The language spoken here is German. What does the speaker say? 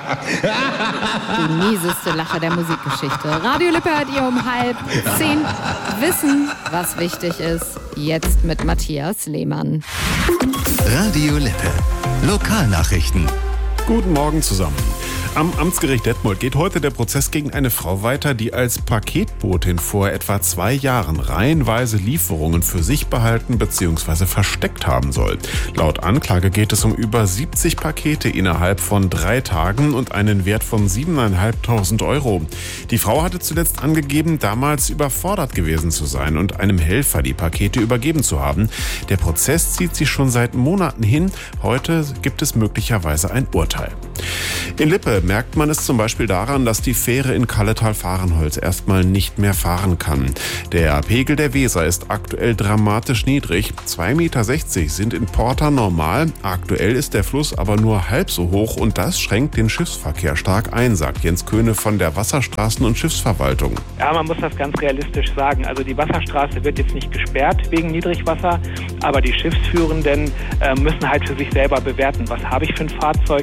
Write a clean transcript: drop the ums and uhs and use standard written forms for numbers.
Die mieseste Lache der Musikgeschichte. Radio Lippe hört ihr um 9:30. Wissen, was wichtig ist. Jetzt mit Matthias Lehmann. Radio Lippe. Lokalnachrichten. Guten Morgen zusammen. Am Amtsgericht Detmold geht heute der Prozess gegen eine Frau weiter, die als Paketbotin vor etwa 2 Jahren reihenweise Lieferungen für sich behalten bzw. versteckt haben soll. Laut Anklage geht es um über 70 Pakete innerhalb von 3 Tagen und einen Wert von 7.500 €. Die Frau hatte zuletzt angegeben, damals überfordert gewesen zu sein und einem Helfer die Pakete übergeben zu haben. Der Prozess zieht sich schon seit Monaten hin. Heute gibt es möglicherweise ein Urteil. In Lippe merkt man es zum Beispiel daran, dass die Fähre in Kalletal-Fahrenholz erstmal nicht mehr fahren kann. Der Pegel der Weser ist aktuell dramatisch niedrig. 2,60 Meter sind in Porta normal. Aktuell ist der Fluss aber nur halb so hoch und das schränkt den Schiffsverkehr stark ein, sagt Jens Köhne von der Wasserstraßen- und Schiffsverwaltung. Ja, man muss das ganz realistisch sagen. Also die Wasserstraße wird jetzt nicht gesperrt wegen Niedrigwasser, aber die Schiffsführenden müssen halt für sich selber bewerten, was habe ich für ein Fahrzeug,